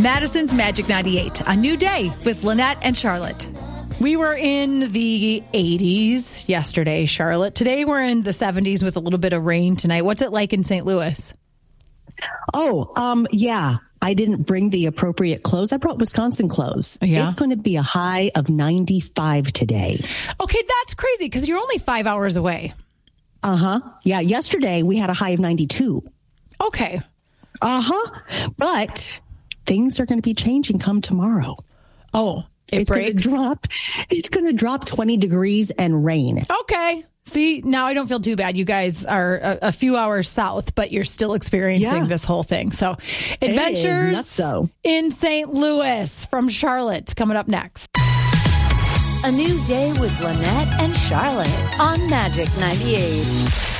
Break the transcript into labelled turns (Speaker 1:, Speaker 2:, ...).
Speaker 1: Madison's Magic 98, a new day with Lynette and Charlotte. We were in the 80s yesterday, Charlotte. Today we're in the 70s with a little bit of rain tonight. What's it like in St. Louis?
Speaker 2: Yeah. I didn't bring the appropriate clothes. I brought Wisconsin clothes.
Speaker 1: Yeah.
Speaker 2: It's going to be a high of 95 today.
Speaker 1: Okay, that's crazy because you're only 5 hours away.
Speaker 2: Yeah, yesterday we had a high of 92.
Speaker 1: Okay.
Speaker 2: But things are going to be changing come tomorrow.
Speaker 1: Oh,
Speaker 2: it's
Speaker 1: breaks?
Speaker 2: It's going to drop 20 degrees and rain.
Speaker 1: Okay. See, now I don't feel too bad. You guys are a few hours south, but you're still experiencing this whole thing. So, adventures in St. Louis from Charlotte coming up next.
Speaker 3: A new day with Lynette and Charlotte on Magic 98.